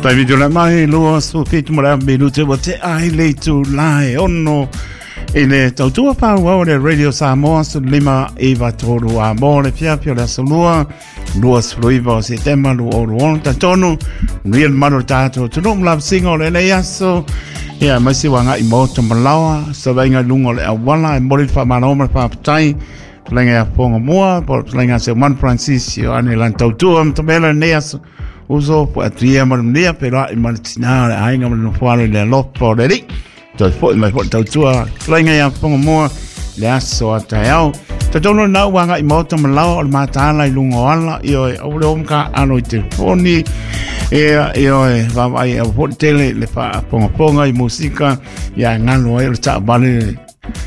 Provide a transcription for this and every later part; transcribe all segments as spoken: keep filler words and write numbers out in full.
Tai video la mai lo so fit mora belu te wote ai le tu lai ono ele tau tua pa wa le radio Samoa su lima eva toro a mole pia pia la solua luas fluiva se tema lu o lu ta tonu real mano tato tu no love single le le aso ya masi wanga i moto malawa so venga lungo le awala e mori fa manoma fa tai lenga ponga moa por lenga se man francisco ane lan tau tua mtabela ne aso uso po atria malunia pero ai maltina ai ngam no fuare le lopo de ri to fo mai fo tau tua lenga ya ponga moa le aso atao te tono na wanga i moto malawa o mata lai lungo ala io o le omka ano te foni e io e va vai a fo tele le fa ponga ponga i musika ya ngalo e ta bale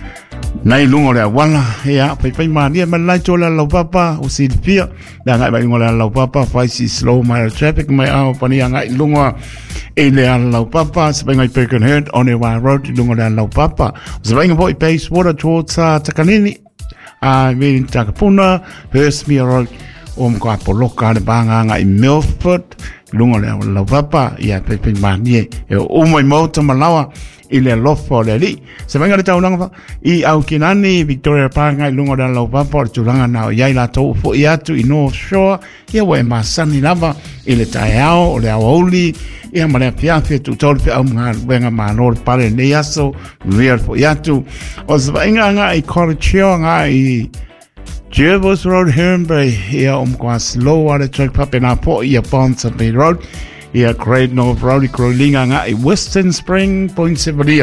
nai lungo le wala ya pai pai mania ma lai tola lo papa o silpia da ngai bai ngola lo papa fai si slow my traffic mai au pani ngai lungo e le lo papa se ngai peken head on a road lungo le lo papa se ngai voi pace water towards takanini a mean takapuna first me road om ko apoloka le banga ngai Milford lungo le lo papa ya pai pai mania e o mai moto malawa ile lofo le li se venga le tau langa i au kinani Victoria Park ngai lungo da lau papa tu langa na ia la to fo ia tu i North Shore ia we masani lava ile taiao o le auli ia mare pia fe tu tol fe am ngal venga manor pare ne yaso real fo ia tu o se venga ngai Corachio ngai Jervis Road Hermbay ia um kwa slow water truck papena po ia Bonsa Bay Road ia Great North Road Krolinga nga i Western Spring Point Severia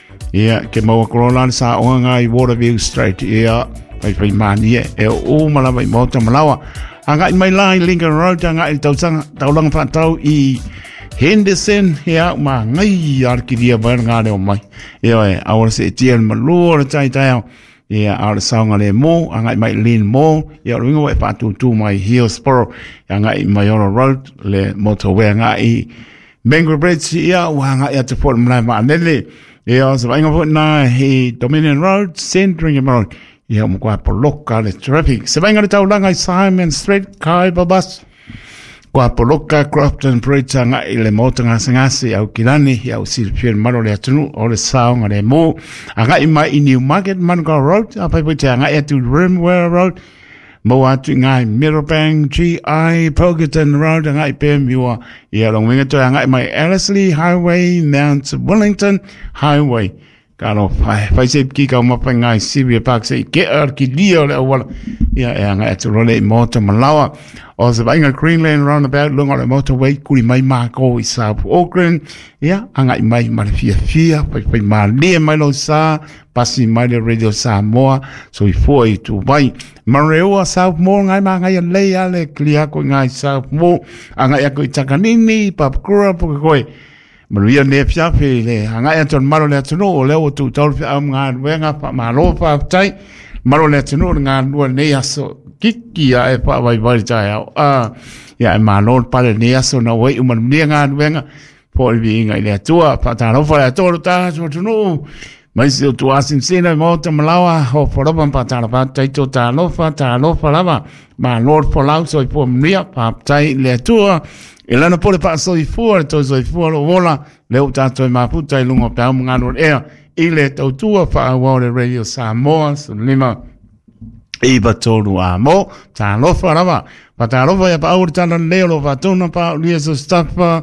ia ke mau Krolan sa o nga i Waterview Street ia pai pai mani e o mala mai mota malawa anga i mai lai Lincoln Road anga i tausanga taulang fa tau i Henderson ia ma ngai arkidia bar nga le mai ia e awar se tiel malur tai tai ia ar saunga le mo anga i mai lin mo ia ringo e patu tu mai Hillsborough anga i Mayora Road le motorway anga i Bangor Bridge ia wanga ia te port mlai ma nele ia so ainga fo na he Dominion Road Centering Road ia mo kwa poloka le traffic se ainga tau langa i Simon Street kai babas kwa poloka Crofton Bridge anga i le motonga sangasi au kilani ia u sirpien maro le atunu o le saunga le mo anga i mai i Newmarket Manukau Road a pai pai anga i atu Rimware Road mo atu ngai Middlebank G I Pogerton Road anga i pe miwa ia long winga to anga i mai Ellerslie Highway Mount Wellington Highway kano pai pai se ki ka mo pai ngai Sylvia Park se ke ar ki dio le wala ia anga atu role moto malawa o se vainga Greenland roundabout lunga le motorway kuri mai mako i South Auckland ia anga i mai marifia fia pai pai mali mai lo sa pasi mai le radio Samoa so i foi tu vai Mareoa South Mall ngai ma ngai le ale klia ko ngai South Mall anga ia ko i takanini papkura po ko Maria ne fia fe le anga ia ton maro le tunu o le o tu tol fia am nga wenga pa malo pa tai maro le tunu nga no ne aso kiki ya e pa vai vai tai a ya ma no pa le ne aso na wei um ne nga wenga po vi nga le tua pa ta no fa to ta so tunu mai se tu asin sina mo ta malawa ho fo roban pa ta pa tai to ta no fa ta no fa lava ma no fo lau so po mia pa tai le tua e lana pole pa so i fuor to so i fuor o vola le o tato e maputa i lungo pa mga no ea i le tau tua pa a wau le radio Samoa so lima i batolu a mo ta lofa rava pa ta lofa ya pa aur tala leo lo vatona pa lia so staffa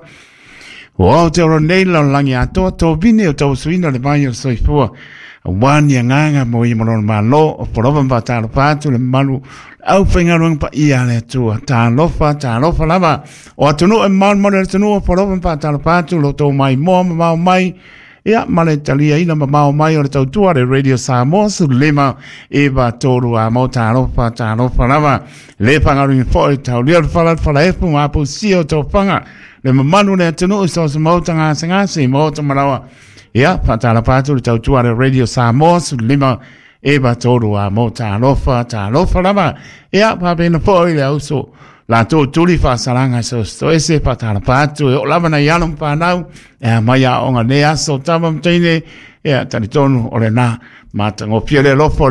o au te oro neila langi ato to vine o tau suina le mai o so i fuor wani nganga mo i mono malo o porovan pa ta lofa tu le malu au whengaruang pa ia le tua ta lofa ta lofa lava o atunu e man mo le tunu o porovan pa ta lofa tu lo tau mai mo mau mai ia male talia ina mau mai o le tau tua le radio Samoa su lima e va toru a mo ta lofa ta lofa lava le whangaruang fo e tau lia whalat whala efu ma pu sio tau whanga le mamanu le atunu so se mauta ngase ngase mauta marawa ia patala patu tau tua le radio Samoa su lima e ba tolu a mo ta lofa ta lofa lava ia pa pena foi le uso la to tuli fa salanga so sto ese patala patu o lava na yalum pa nau e mai a onga ne aso tamam tine ia tani tonu o le na mata ngo piele lofo